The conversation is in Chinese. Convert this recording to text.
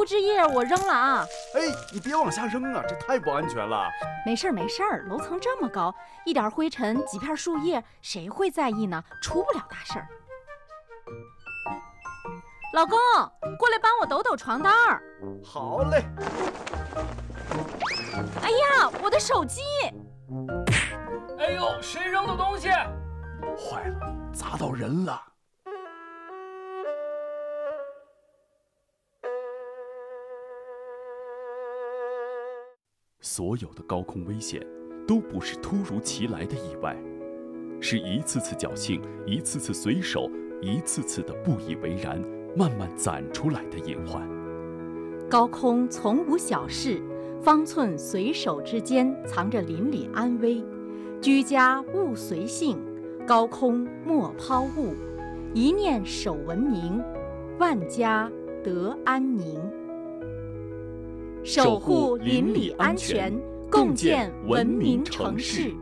枯枝叶我扔了啊！ 哎，你别往下扔啊，这太不安全了。 没事儿，楼层这么高，一点灰尘几片树叶，谁会在意呢？出不了大事儿。老公，过来帮我抖抖床单儿。 好嘞。 哎呀，我的手机！ 哎呦，谁扔的东西？ 坏了，砸到人了。所有的高空危险都不是突如其来的意外，是一次次侥幸，一次次随手，一次次的不以为然，慢慢攒出来的隐患。 高空从无小事，方寸随手之间藏着邻里安危。居家勿随性，高空莫抛物，一念守文明，万家得安宁。守护邻里安全，共建文明城市。